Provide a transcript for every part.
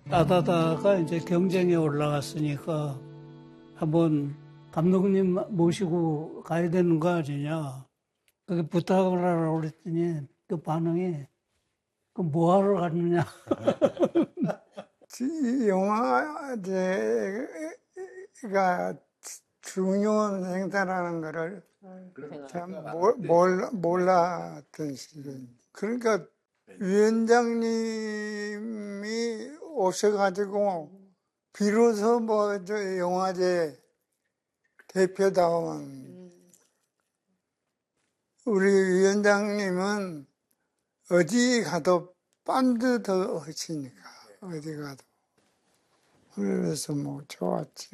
따다다가 이제 경쟁에 올라갔으니까 한번 감독님 모시고 가야 되는 거 아니냐. 그게 부탁을 하라고 그랬더니 그 반응이 그 뭐하러 갔느냐. 이 영화제가 중요한 행사라는 거를 참 몰랐던 시절. 그러니까 위원장님이 오셔가지고 비로소 뭐 저 영화제 대표다운 우리 위원장님은 어디 가도 빤듯 하시니까 어디 가도 그래서 뭐 좋았지.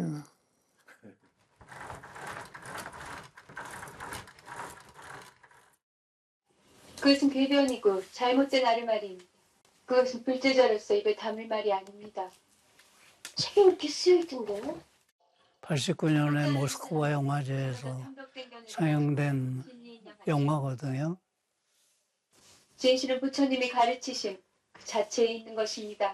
그것은 궤변이고 잘못된 아르말입니다. 그것은 불제자로서 입에 담을 말이 아닙니다. 책에 이렇게 쓰여있던데요? 89년에 모스크바 영화제에서 상영된 영화거든요. 진실은 부처님이 가르치심 그 자체에 있는 것입니다.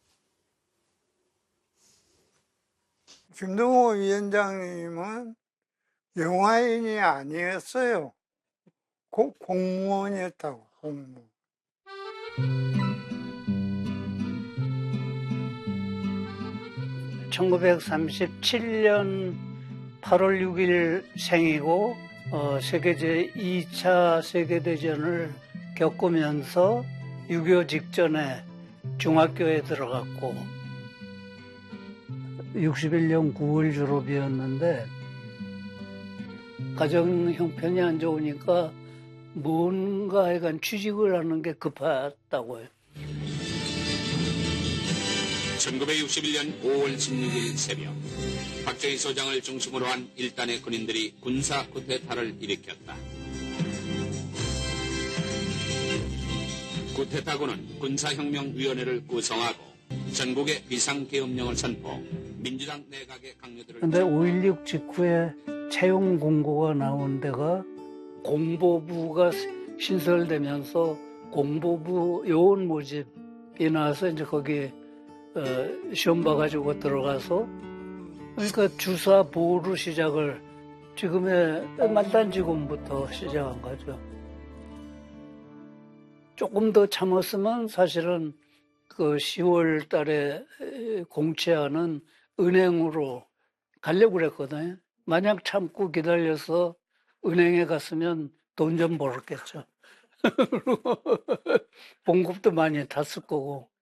김동호 위원장님은 영화인이 아니었어요. 공무원이었다고, 공무원. (1937년 8월 6일) 생이고 세계제 2차 세계대전을 겪으면서 6.25 직전에 중학교에 들어갔고 61년 9월 졸업이었는데 가정 형편이 안 좋으니까 뭔가 하여간 취직을 하는 게 급했다고요. 1961년 5월 16일 새벽 박정희 소장을 중심으로 한 일단의 군인들이 군사 쿠데타를 일으켰다. 쿠데타군은 군사혁명위원회를 구성하고 전국에 비상계엄령을 선포, 민주당 내각의 강요들을... 근데 5.16 직후에 채용 공고가 나온 데가 공보부가 신설되면서 공보부 요원 모집이 나와서 이제 거기 시험 봐가지고 들어가서 그러니까 주사 보루 시작을 지금의 말단직원부터 시작한 거죠. 조금 더 참았으면 사실은 그 10월 달에 공채하는 은행으로 가려고 그랬거든요. 만약 참고 기다려서 은행에 갔으면 돈 좀 벌었겠죠. 봉급도 많이 탔을 거고.